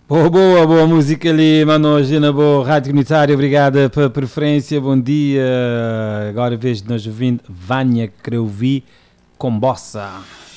Boa música ali, mano. Hoje na boa Rádio Comunitária, obrigada pela preferência. Bom dia. Agora vejo-nos ouvindo Vânia Creuvi com Bossa.